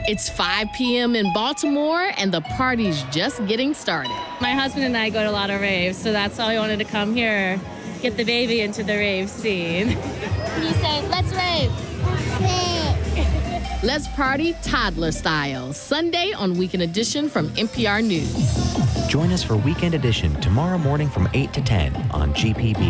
It's 5 p.m. in Baltimore, and the party's just getting started. My husband and I go to a lot of raves, so that's why we wanted to come here, get the baby into the rave scene. You say, let's rave. Let's party toddler style, Sunday on Weekend Edition from NPR News. Join us for Weekend Edition tomorrow morning from 8 to 10 on GPB.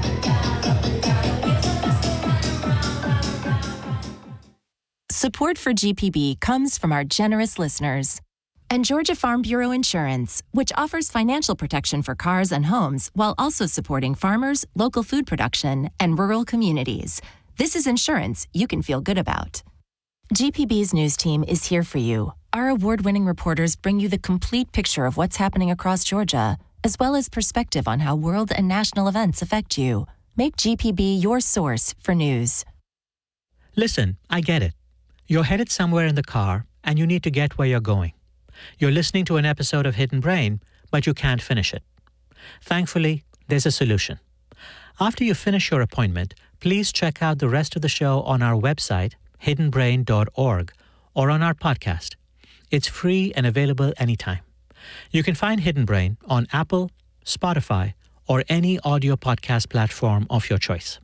Support for GPB comes from our generous listeners. And Georgia Farm Bureau Insurance, which offers financial protection for cars and homes while also supporting farmers, local food production, and rural communities. This is insurance you can feel good about. GPB's news team is here for you. Our award-winning reporters bring you the complete picture of what's happening across Georgia, as well as perspective on how world and national events affect you. Make GPB your source for news. Listen, I get it. You're headed somewhere in the car, and you need to get where you're going. You're listening to an episode of Hidden Brain, but you can't finish it. Thankfully, there's a solution. After you finish your appointment, please check out the rest of the show on our website, hiddenbrain.org, or on our podcast. It's free and available anytime. You can find Hidden Brain on Apple, Spotify, or any audio podcast platform of your choice.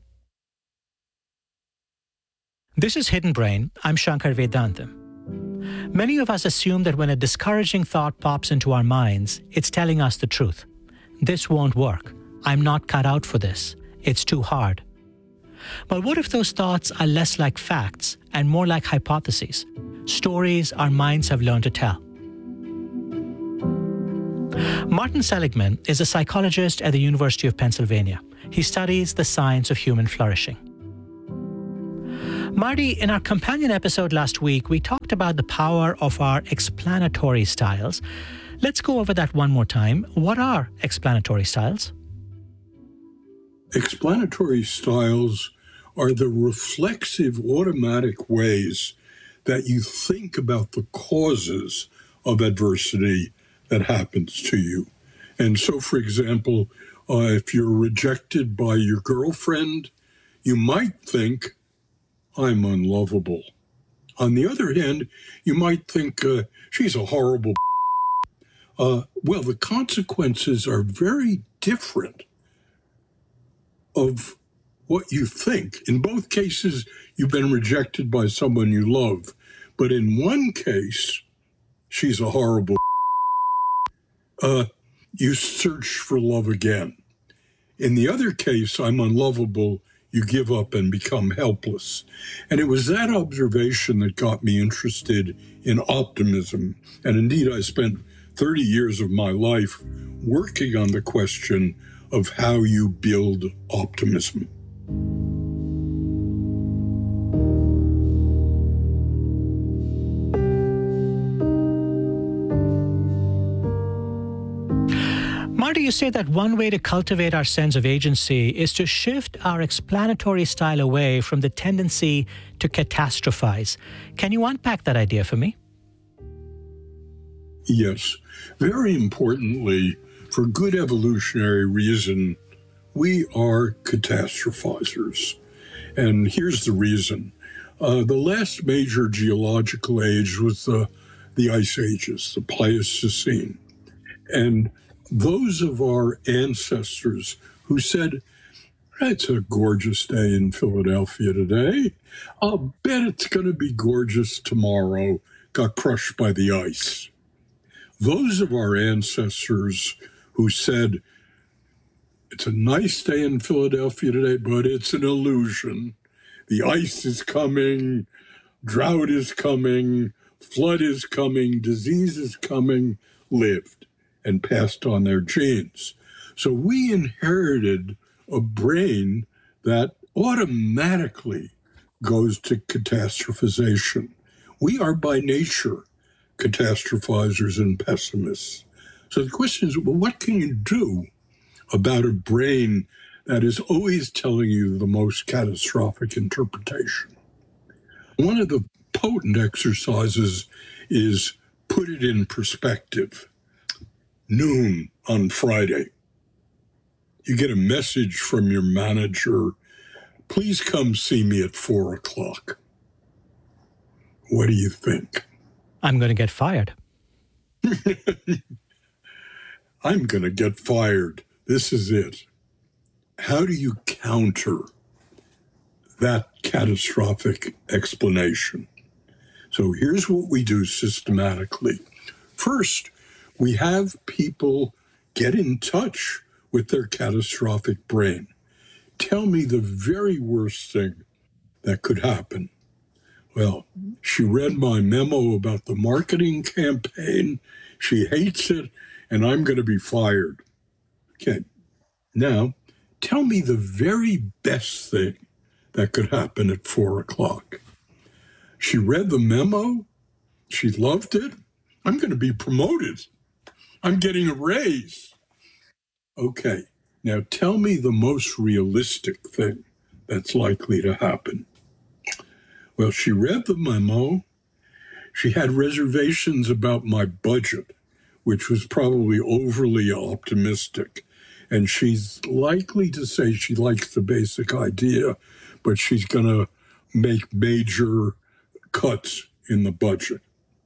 This is Hidden Brain. I'm Shankar Vedantam. Many of us assume that when a discouraging thought pops into our minds, it's telling us the truth. This won't work. I'm not cut out for this. It's too hard. But what if those thoughts are less like facts and more like hypotheses, stories our minds have learned to tell? Martin Seligman is a psychologist at the University of Pennsylvania. He studies the science of human flourishing. Marty, in our companion episode last week, we talked about the power of our explanatory styles. Let's go over that one more time. What are explanatory styles? Explanatory styles are the reflexive, automatic ways that you think about the causes of adversity that happens to you. And so, for example, if you're rejected by your girlfriend, you might think, I'm unlovable. On the other hand, you might think, she's a horrible well, the consequences are very different of what you think. In both cases, you've been rejected by someone you love. But in one case, she's a horrible you search for love again. In the other case, I'm unlovable, you give up and become helpless. And it was that observation that got me interested in optimism. And indeed, I spent 30 years of my life working on the question of how you build optimism. Marty, you say that one way to cultivate our sense of agency is to shift our explanatory style away from the tendency to catastrophize. Can you unpack that idea for me? Yes. Very importantly, for good evolutionary reason, we are catastrophizers. And here's the reason. The last major geological age was the Ice Ages, the Pleistocene. And those of our ancestors who said, it's a gorgeous day in Philadelphia today, I'll bet it's going to be gorgeous tomorrow, got crushed by the ice. Those of our ancestors who said, it's a nice day in Philadelphia today, but it's an illusion. The ice is coming, drought is coming, flood is coming, disease is coming, lived and passed on their genes. So we inherited a brain that automatically goes to catastrophization. We are by nature catastrophizers and pessimists. So the question is, well, what can you do about a brain that is always telling you the most catastrophic interpretation? One of the potent exercises is put it in perspective. Noon on Friday, you get a message from your manager, please come see me at 4 o'clock. What do you think? I'm going to get fired. I'm going to get fired. This is it. How do you counter that catastrophic explanation? So here's what we do systematically. First, we have people get in touch with their catastrophic brain. Tell me the very worst thing that could happen. Well, she read my memo about the marketing campaign. She hates it, and I'm going to be fired. Okay. Now, tell me the very best thing that could happen at 4 o'clock. She read the memo. She loved it. I'm going to be promoted. I'm getting a raise. Okay. Now, tell me the most realistic thing that's likely to happen. Well, she read the memo. She had reservations about my budget, which was probably overly optimistic. And she's likely to say she likes the basic idea, but she's going to make major cuts in the budget.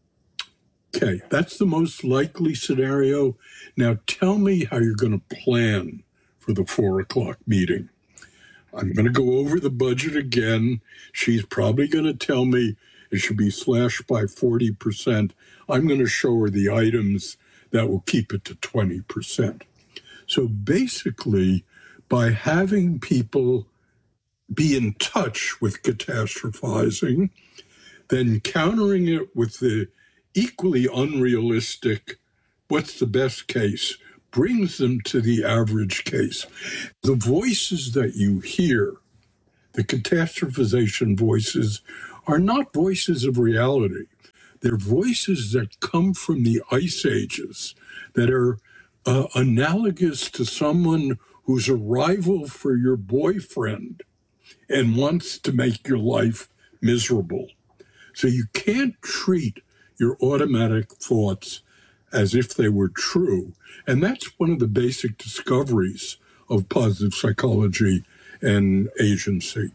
Okay, that's the most likely scenario. Now tell me how you're going to plan for the 4 o'clock meeting. I'm going to go over the budget again. She's probably going to tell me it should be slashed by 40%. I'm going to show her the items that will keep it to 20%. So basically, by having people be in touch with catastrophizing, then countering it with the equally unrealistic, what's the best case, brings them to the average case. The voices that you hear, the catastrophization voices, are not voices of reality. They're voices that come from the ice ages, that are analogous to someone who's a rival for your boyfriend and wants to make your life miserable. So you can't treat your automatic thoughts as if they were true. And that's one of the basic discoveries of positive psychology and agency.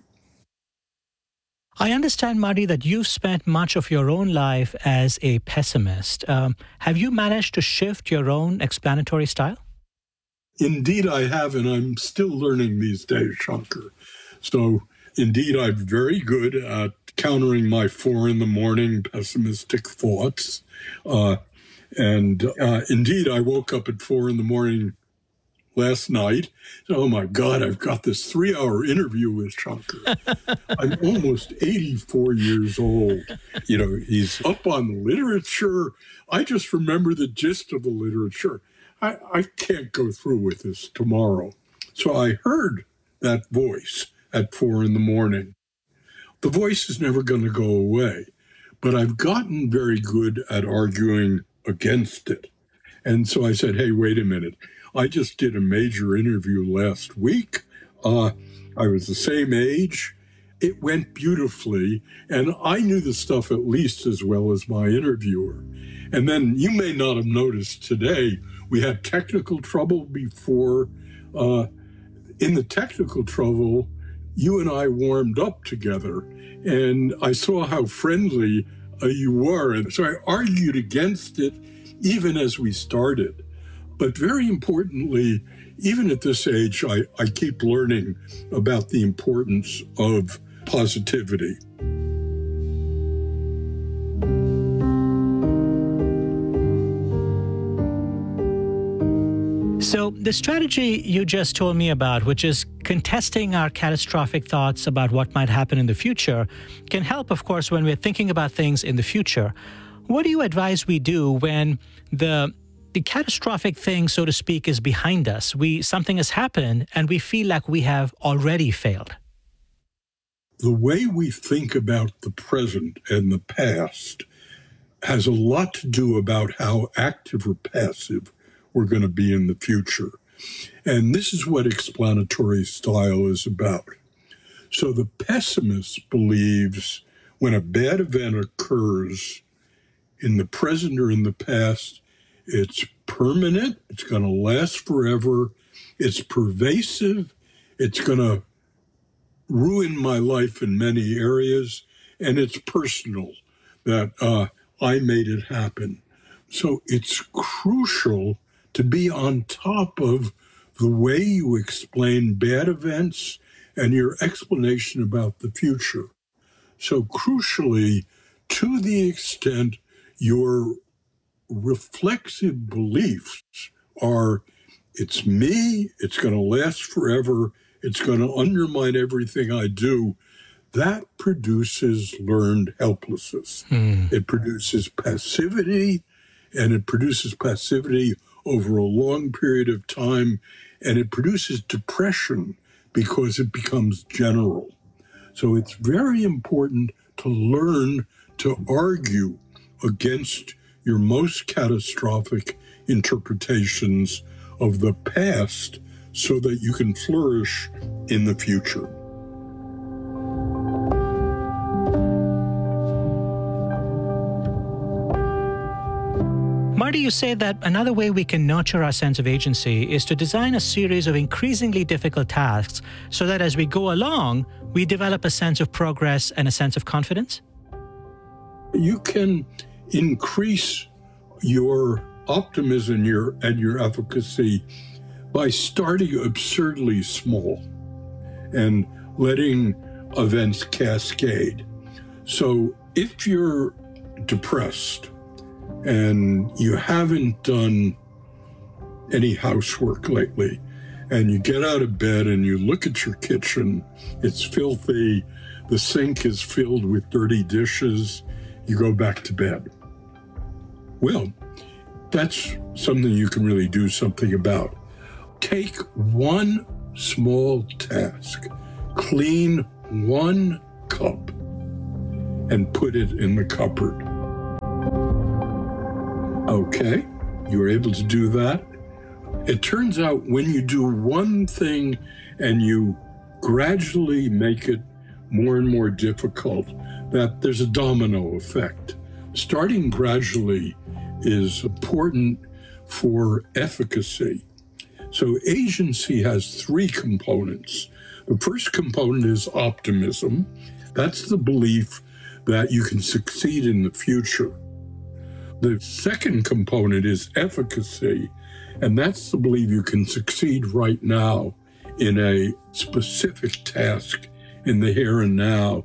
I understand, Marty, that you've spent much of your own life as a pessimist. Have you managed to shift your own explanatory style? Indeed, I have, and I'm still learning these days, Shankar. So, indeed, I'm very good at countering my 4 a.m. pessimistic thoughts. Indeed, I woke up at 4 a.m. last night. Oh my God, I've got this 3-hour interview with Shankar. I'm almost 84 years old. You know, he's up on the literature. I just remember the gist of the literature. I can't go through with this tomorrow. So I heard that voice at 4 a.m. The voice is never going to go away, but I've gotten very good at arguing against it. And so I said, hey, wait a minute. I just did a major interview last week. I was the same age. It went beautifully, and I knew the stuff at least as well as my interviewer. And then you may not have noticed today, we had technical trouble before. In the technical trouble, you and I warmed up together, and I saw how friendly you were. And so I argued against it even as we started. But very importantly, even at this age, I keep learning about the importance of positivity. So the strategy you just told me about, which is contesting our catastrophic thoughts about what might happen in the future, can help, of course, when we're thinking about things in the future. What do you advise we do when the catastrophic thing, so to speak, is behind us? Something has happened and we feel like we have already failed. The way we think about the present and the past has a lot to do about how active or passive we're going to be in the future. And this is what explanatory style is about. So the pessimist believes when a bad event occurs in the present or in the past, it's permanent, it's going to last forever, it's pervasive, it's going to ruin my life in many areas, and it's personal. That I made it happen. So it's crucial to be on top of the way you explain bad events and your explanation about the future. So crucially, to the extent your reflexive beliefs are, it's me, it's going to last forever, it's going to undermine everything I do, that produces learned helplessness. It produces passivity, and it produces passivity over a long period of time, and it produces depression because it becomes general. So it's very important to learn to argue against your most catastrophic interpretations of the past so that you can flourish in the future. Marty, you say that another way we can nurture our sense of agency is to design a series of increasingly difficult tasks so that as we go along, we develop a sense of progress and a sense of confidence? You can increase your optimism and your efficacy by starting absurdly small and letting events cascade. So if you're depressed and you haven't done any housework lately, and you get out of bed and you look at your kitchen, it's filthy, the sink is filled with dirty dishes, you go back to bed. Well, that's something you can really do something about. Take one small task, clean one cup, and put it in the cupboard. Okay, you were able to do that. It turns out when you do one thing and you gradually make it more and more difficult, that there's a domino effect. Starting gradually is important for efficacy. So agency has three components. The first component is optimism. That's the belief that you can succeed in the future. The second component is efficacy, and that's the belief you can succeed right now in a specific task in the here and now.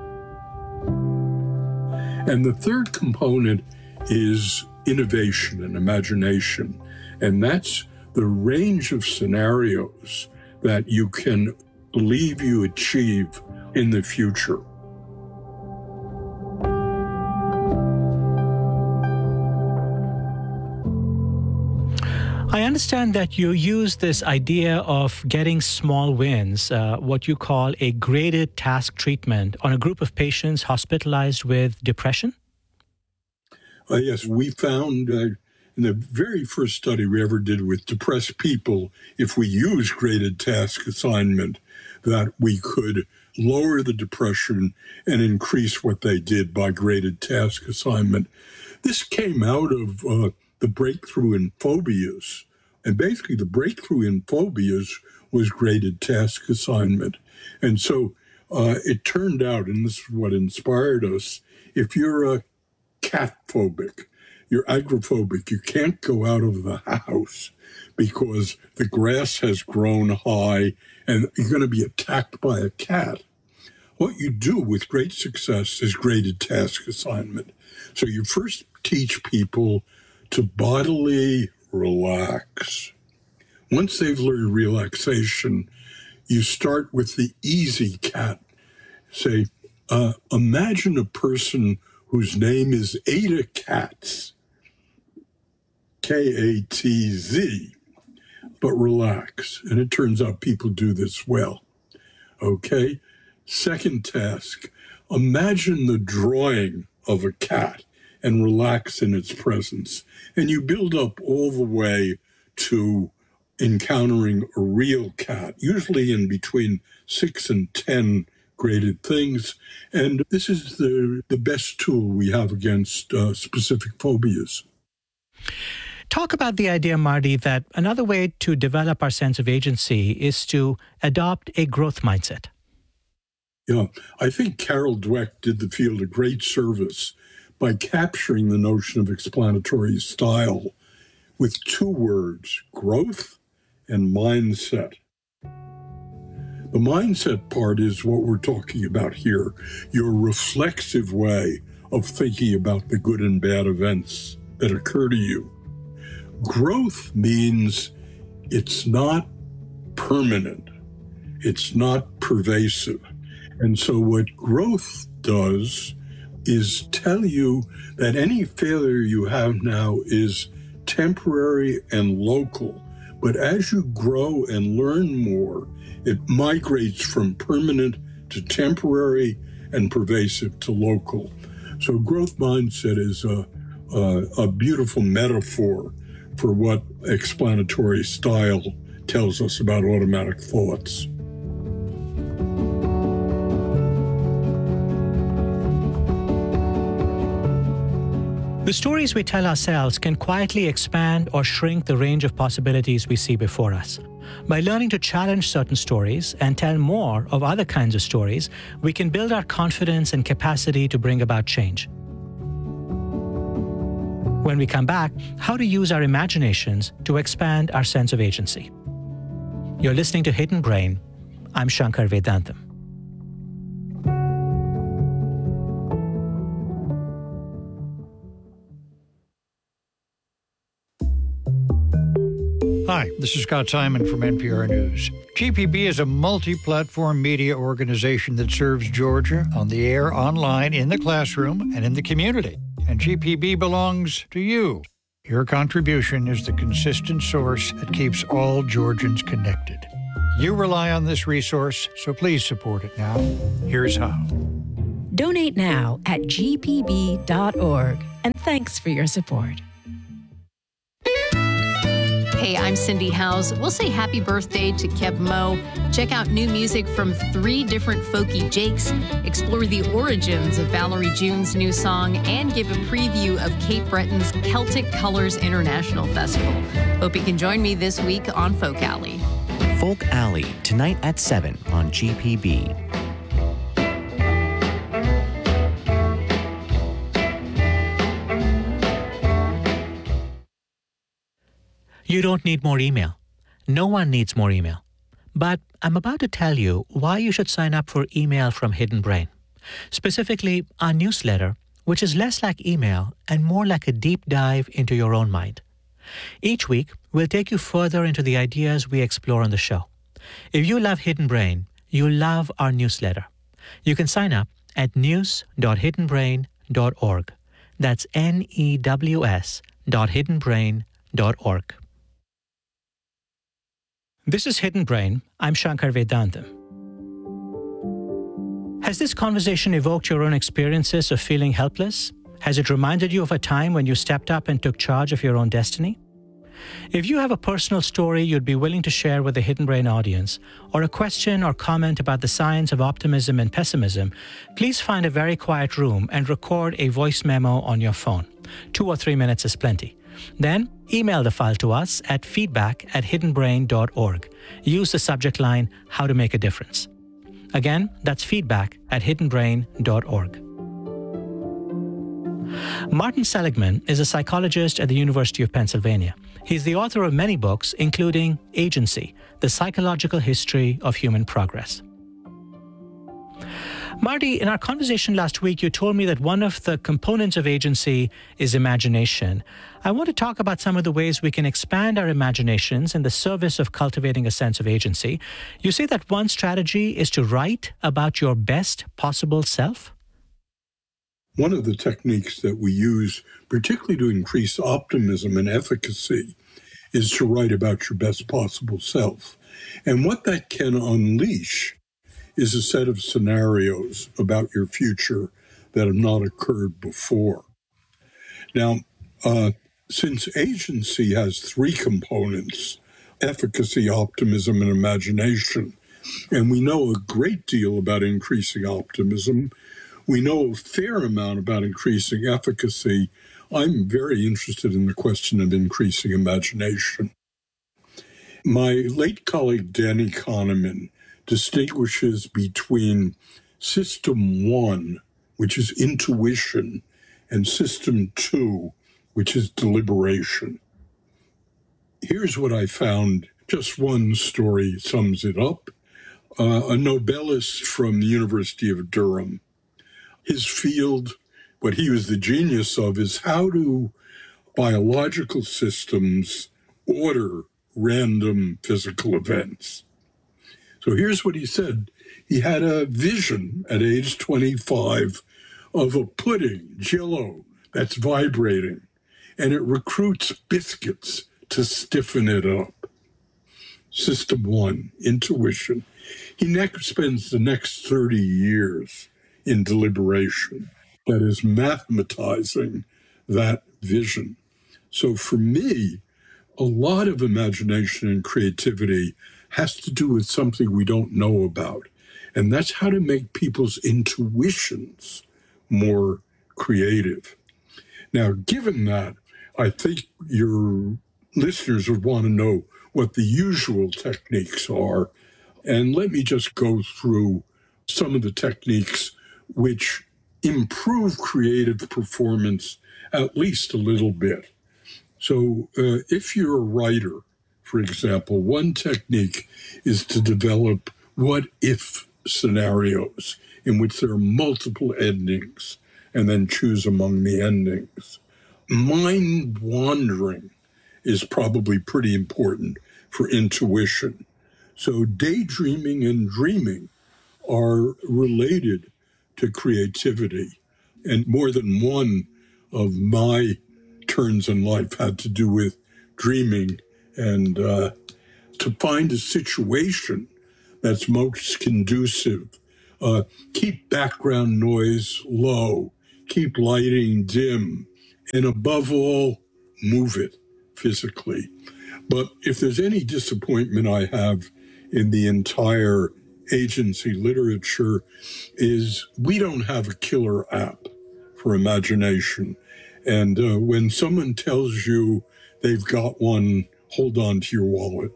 And the third component is innovation and imagination, and that's the range of scenarios that you can believe you achieve in the future. I understand that you use this idea of getting small wins, what you call a graded task treatment, on a group of patients hospitalized with depression? Yes, we found in the very first study we ever did with depressed people, if we use graded task assignment, that we could lower the depression and increase what they did by graded task assignment. This came out of the breakthrough in phobias. And basically the breakthrough in phobias was graded task assignment. And so it turned out, and this is what inspired us, if you're a cat phobic, you're agoraphobic, you can't go out of the house because the grass has grown high and you're going to be attacked by a cat. What you do with great success is graded task assignment. So you first teach people to bodily relax. Once they've learned relaxation, you start with the easy cat. Say, imagine a person whose name is Ada Katz, K-A-T-Z, but relax. And it turns out people do this well. Okay? Second task, imagine the drawing of a cat and relax in its presence. And you build up all the way to encountering a real cat, usually in between 6 and 10 graded things. And this is the best tool we have against specific phobias. Talk about the idea, Marty, that another way to develop our sense of agency is to adopt a growth mindset. Yeah, I think Carol Dweck did the field a great service by capturing the notion of explanatory style with two words, growth and mindset. The mindset part is what we're talking about here, your reflexive way of thinking about the good and bad events that occur to you. Growth means it's not permanent. It's not pervasive. And so what growth does is tell you that any failure you have now is temporary and local. But as you grow and learn more, it migrates from permanent to temporary and pervasive to local. So growth mindset is a beautiful metaphor for what explanatory style tells us about automatic thoughts. The stories we tell ourselves can quietly expand or shrink the range of possibilities we see before us. By learning to challenge certain stories and tell more of other kinds of stories, we can build our confidence and capacity to bring about change. When we come back, how to use our imaginations to expand our sense of agency. You're listening to Hidden Brain. I'm Shankar Vedantam. Hi, this is Scott Simon from NPR News. GPB is a multi-platform media organization that serves Georgia on the air, online, in the classroom, and in the community. And GPB belongs to you. Your contribution is the consistent source that keeps all Georgians connected. You rely on this resource, so please support it now. Here's how. Donate now at gpb.org. And thanks for your support. Hey, I'm Cindy Howes. We'll say happy birthday to Keb Mo. Check out new music from 3 different folky Jakes, explore the origins of Valerie June's new song, and give a preview of Cape Breton's Celtic Colors International Festival. Hope you can join me this week on Folk Alley. Folk Alley, tonight at 7 on GPB. You don't need more email. No one needs more email. But I'm about to tell you why you should sign up for email from Hidden Brain. Specifically, our newsletter, which is less like email and more like a deep dive into your own mind. Each week, we'll take you further into the ideas we explore on the show. If you love Hidden Brain, you'll love our newsletter. You can sign up at news.hiddenbrain.org. That's news.hiddenbrain.org. This is Hidden Brain. I'm Shankar Vedantam. Has this conversation evoked your own experiences of feeling helpless? Has it reminded you of a time when you stepped up and took charge of your own destiny? If you have a personal story you'd be willing to share with the Hidden Brain audience, or a question or comment about the science of optimism and pessimism, please find a very quiet room and record a voice memo on your phone. 2 or 3 minutes is plenty. Then, email the file to us at feedback@hiddenbrain.org. Use the subject line, How to Make a Difference. Again, that's feedback@hiddenbrain.org. Martin Seligman is a psychologist at the University of Pennsylvania. He's the author of many books, including Agency, The Psychological History of Human Progress. Marty, in our conversation last week, you told me that one of the components of agency is imagination. I want to talk about some of the ways we can expand our imaginations in the service of cultivating a sense of agency. You say that one strategy is to write about your best possible self? One of the techniques that we use, particularly to increase optimism and efficacy, is to write about your best possible self. And what that can unleash is a set of scenarios about your future that have not occurred before. Now, since agency has 3 components, efficacy, optimism, and imagination, and we know a great deal about increasing optimism, we know a fair amount about increasing efficacy, I'm very interested in the question of increasing imagination. My late colleague Danny Kahneman distinguishes between system 1, which is intuition, and system 2, which is deliberation. Here's what I found. Just one story sums it up. A Nobelist from the University of Durham. His field, what he was the genius of, is how do biological systems order random physical events. So here's what he said. He had a vision at age 25 of a pudding, Jell-O, that's vibrating, and it recruits biscuits to stiffen it up. System 1, intuition. He next spends the next 30 years in deliberation, that is, mathematizing that vision. So for me, a lot of imagination and creativity has to do with something we don't know about, and that's how to make people's intuitions more creative. Now, given that, I think your listeners would want to know what the usual techniques are. And let me just go through some of the techniques which improve creative performance at least a little bit. So if you're a writer, for example, one technique is to develop what-if scenarios in which there are multiple endings and then choose among the endings. Mind wandering is probably pretty important for intuition. So daydreaming and dreaming are related to creativity. And more than one of my turns in life had to do with dreaming and to find a situation that's most conducive. Keep background noise low, keep lighting dim, and above all, move it physically. But if there's any disappointment I have in the entire agency literature is we don't have a killer app for imagination. And when someone tells you they've got one, hold on to your wallet.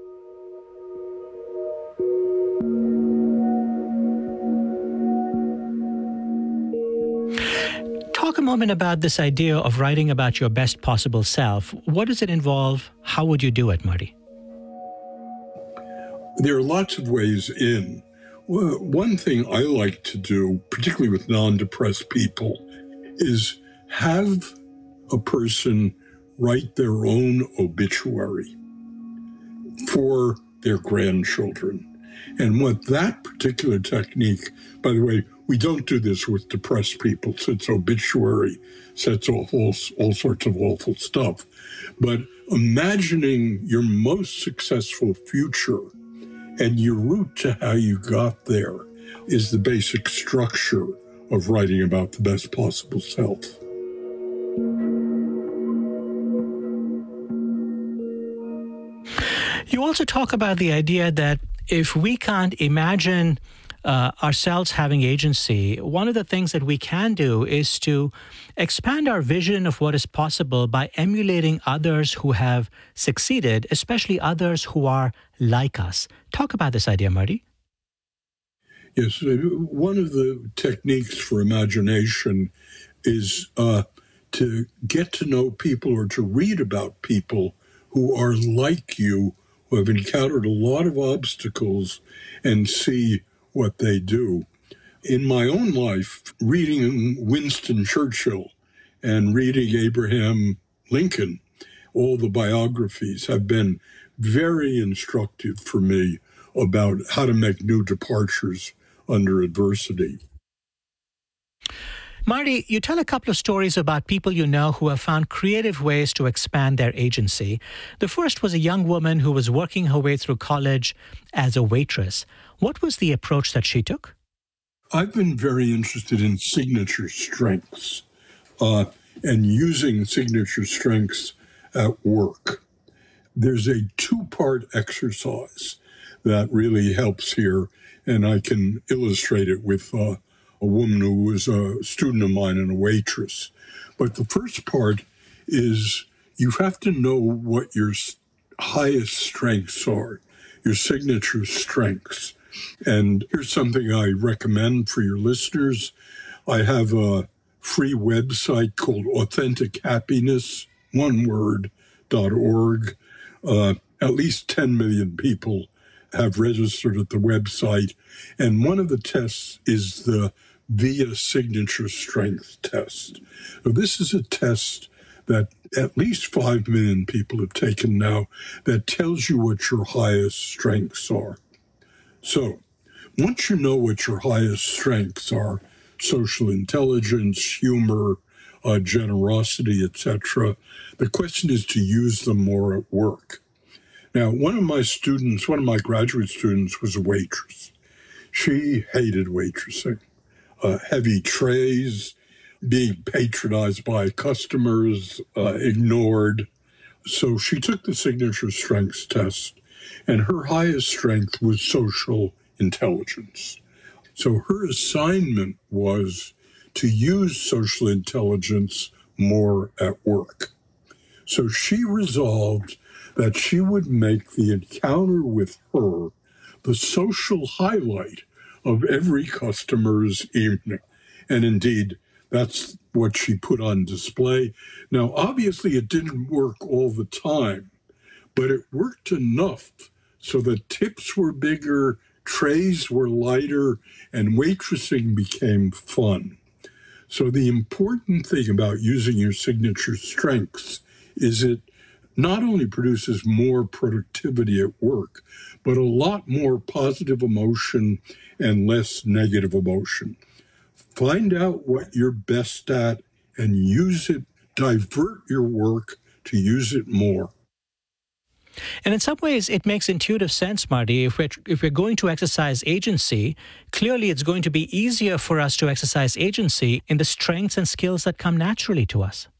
Talk a moment about this idea of writing about your best possible self. What does it involve? How would you do it, Marty? There are lots of ways in. Well, one thing I like to do, particularly with non-depressed people, is have a person write their own obituary for their grandchildren. And what that particular technique, by the way, we don't do this with depressed people, since obituary sets off all sorts of awful stuff. But imagining your most successful future and your route to how you got there is the basic structure of writing about the best possible self. You also talk about the idea that if we can't imagine ourselves having agency, one of the things that we can do is to expand our vision of what is possible by emulating others who have succeeded, especially others who are like us. Talk about this idea, Marty. Yes, one of the techniques for imagination is to get to know people or to read about people who are like you, who have encountered a lot of obstacles, and see what they do. In my own life, reading Winston Churchill and reading Abraham Lincoln, all the biographies have been very instructive for me about how to make new departures under adversity. Marty, you tell a couple of stories about people you know who have found creative ways to expand their agency. The first was a young woman who was working her way through college as a waitress. What was the approach that she took? I've been very interested in signature strengths and using signature strengths at work. There's a two-part exercise that really helps here, and I can illustrate it with a woman who was a student of mine and a waitress. But the first part is you have to know what your highest strengths are, your signature strengths. And here's something I recommend for your listeners. I have a free website called Authentic Happiness, one word, .org. At least 10 million people have registered at the website. And one of the tests is the VIA Signature Strength Test. Now, this is a test that at least 5 million people have taken now that tells you what your highest strengths are. So once you know what your highest strengths are, social intelligence, humor, generosity, etc., the question is to use them more at work. Now, one of my graduate students was a waitress. She hated waitressing. Heavy trays, being patronized by customers, ignored. So she took the Signature Strengths test, and her highest strength was social intelligence. So her assignment was to use social intelligence more at work. So she resolved that she would make the encounter with her the social highlight of every customer's evening. And indeed, that's what she put on display. Now, obviously, it didn't work all the time, but it worked enough so that tips were bigger, trays were lighter, and waitressing became fun. So the important thing about using your signature strengths is it not only produces more productivity at work, but a lot more positive emotion and less negative emotion. Find out what you're best at and use it. Divert your work to use it more. And in some ways, it makes intuitive sense, Marty. If we're going to exercise agency, clearly it's going to be easier for us to exercise agency in the strengths and skills that come naturally to us.